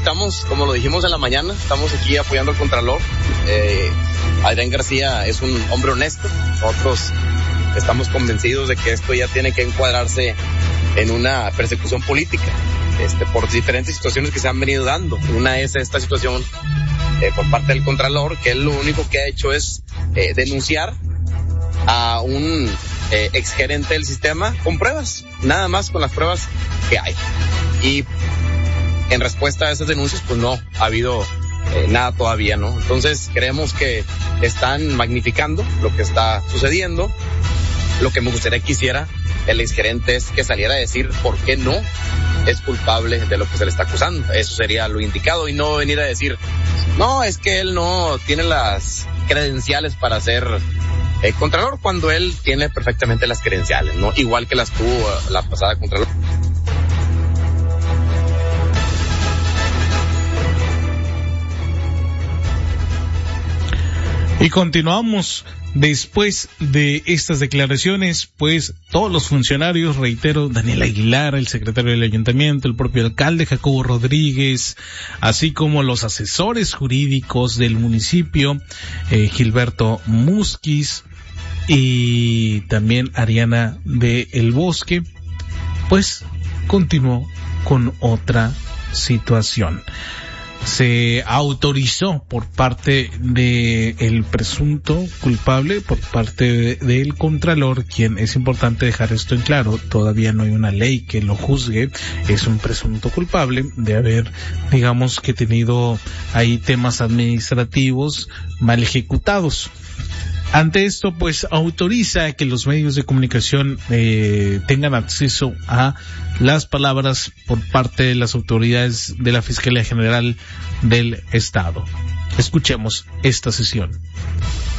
estamos, como lo dijimos en la mañana, estamos aquí apoyando al Contralor. Adrián García es un hombre honesto. Nosotros estamos convencidos de que esto ya tiene que encuadrarse en una persecución política, por diferentes situaciones que se han venido dando. Una es esta situación por parte del Contralor, que él lo único que ha hecho es denunciar a un exgerente del sistema con pruebas, nada más con las pruebas que hay. Y en respuesta a esas denuncias, pues no ha habido nada todavía, ¿no? Entonces creemos que están magnificando lo que está sucediendo. Lo que me gustaría que hiciera el exgerente es que saliera a decir por qué no es culpable de lo que se le está acusando. Eso sería lo indicado, y no venir a decir, no, es que él no tiene las credenciales para ser Contralor, cuando él tiene perfectamente las credenciales, ¿no? Igual que las tuvo la pasada Contralor. Y continuamos. Después de estas declaraciones, pues todos los funcionarios, reitero, Daniel Aguilar, el secretario del ayuntamiento, el propio alcalde Jacobo Rodríguez, así como los asesores jurídicos del municipio, Gilberto Musquiz y también Ariana de El Bosque, pues continuó con otra situación. Se autorizó por parte de el presunto culpable, por parte del Contralor, quien, es importante dejar esto en claro, todavía no hay una ley que lo juzgue, es un presunto culpable de haber, digamos, que tenido ahí temas administrativos mal ejecutados. Ante esto, pues autoriza que los medios de comunicación tengan acceso a las palabras por parte de las autoridades de la Fiscalía General del Estado. Escuchemos esta sesión.